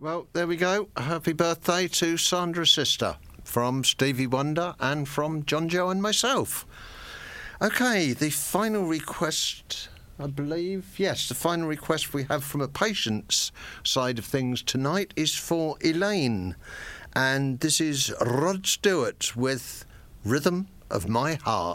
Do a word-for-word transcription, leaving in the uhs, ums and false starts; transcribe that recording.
Well, there we go. Happy birthday to Sandra's sister from Stevie Wonder and from John Joe and myself. OK, the final request, I believe, yes, the final request we have from a patient's side of things tonight is for Elaine. And this is Rod Stewart with Rhythm of My Heart.